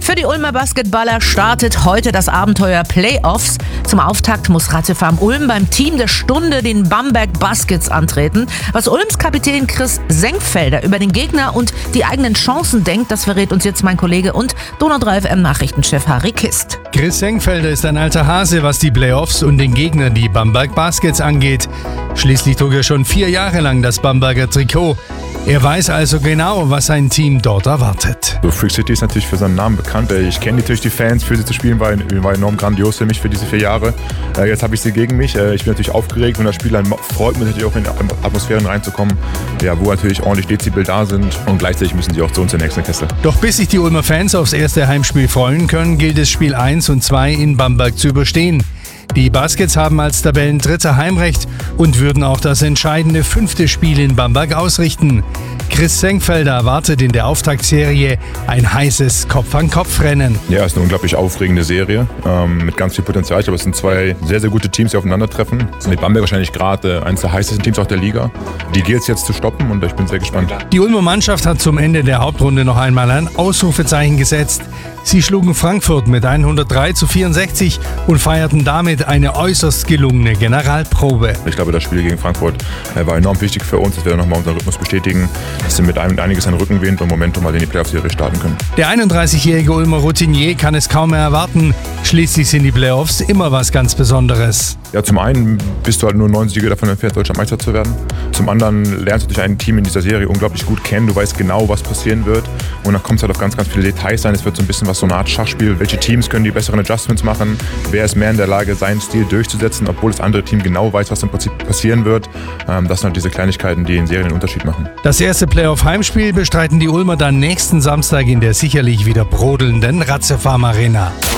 Für die Ulmer Basketballer startet heute das Abenteuer Playoffs. Zum Auftakt muss Ratiofarm Ulm beim Team der Stunde, den Bamberg Baskets, antreten. Was Ulms Kapitän Chris Senkfelder über den Gegner und die eigenen Chancen denkt, das verrät uns jetzt mein Kollege und Donau 3 FM Nachrichtenchef Harry Kist. Chris Senkfelder ist ein alter Hase, was die Playoffs und den Gegner, die Bamberg Baskets, angeht. Schließlich trug er schon 4 Jahre lang das Bamberger Trikot. Er weiß also genau, was sein Team dort erwartet. Freak City ist natürlich für seinen Namen bekannt. Ich kenne natürlich die Fans, für sie zu spielen war enorm grandios für mich für diese 4 Jahre. Jetzt habe ich sie gegen mich. Ich bin natürlich aufgeregt und das Spiel freut mich natürlich auch in Atmosphären reinzukommen, wo natürlich ordentlich Dezibel da sind und gleichzeitig müssen sie auch zu uns in der nächsten Kiste. Doch bis sich die Ulmer Fans aufs erste Heimspiel freuen können, gilt es Spiel 1 und 2 in Bamberg zu überstehen. Die Baskets haben als Tabellendritter Heimrecht und würden auch das entscheidende 5. Spiel in Bamberg ausrichten. Chris Senkfelder erwartet in der Auftaktserie ein heißes Kopf-an-Kopf-Rennen. Ja, es ist eine unglaublich aufregende Serie mit ganz viel Potenzial. Ich glaube, es sind 2 sehr, sehr gute Teams, die aufeinandertreffen. Die Bamberg wahrscheinlich gerade eines der heißesten Teams auch der Liga. Die gilt es jetzt zu stoppen und ich bin sehr gespannt. Die Ulmer Mannschaft hat zum Ende der Hauptrunde noch einmal ein Ausrufezeichen gesetzt. Sie schlugen Frankfurt mit 103-64 und feierten damit eine äußerst gelungene Generalprobe. Ich glaube, das Spiel gegen Frankfurt war enorm wichtig für uns, dass wir nochmal unseren Rhythmus bestätigen, dass wir mit einiges an Rückenwind und Momentum mal in die Playoff-Serie starten können. Der 31-jährige Ulmer Routinier kann es kaum mehr erwarten. Schließlich sind die Playoffs immer was ganz Besonderes. Ja, zum einen bist du halt nur 9 Siege davon entfernt, Deutschlandmeister zu werden. Zum anderen lernst du dich ein Team in dieser Serie unglaublich gut kennen. Du weißt genau, was passieren wird. Und dann kommt es halt auf ganz, ganz viele Details sein. Es wird so ein bisschen was so eine Art Schachspiel. Welche Teams können die besseren Adjustments machen? Wer ist mehr in der Lage, seinen Stil durchzusetzen, obwohl das andere Team genau weiß, was im Prinzip passieren wird? Das sind halt diese Kleinigkeiten, die in Serien den Unterschied machen. Das erste Playoff-Heimspiel bestreiten die Ulmer dann nächsten Samstag in der sicherlich wieder brodelnden Ratiofarm Arena.